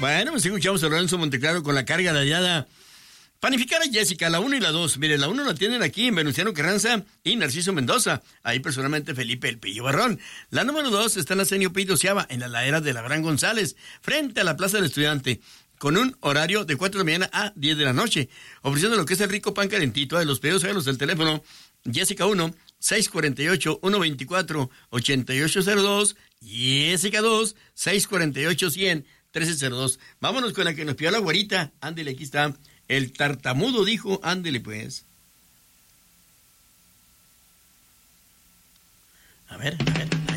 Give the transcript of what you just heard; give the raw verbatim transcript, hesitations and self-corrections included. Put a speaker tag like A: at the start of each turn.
A: Bueno, pues escuchamos a Lorenzo Monteclaro con la carga de hallada. Panificar a Jessica, la uno y la dos. Mire, la uno la tienen aquí en Venustiano Carranza y Narciso Mendoza. Ahí personalmente Felipe El Pillo Barrón. La número dos está en la Senio Pito Ciaba, en la ladera de Labrán González, frente a la Plaza del Estudiante, con un horario de cuatro de la mañana a diez de la noche, ofreciendo lo que es el rico pan calentito. De los pedidos, hágalos del teléfono Jessica uno, seis cuatro ocho, uno dos cuatro, ocho ocho cero dos, Jessica dos, seis cuatro ocho, cien, trece cero dos. Vámonos con la que nos pidió la güerita. Ándele, aquí está. El tartamudo dijo, ándele pues. A ver, a ver.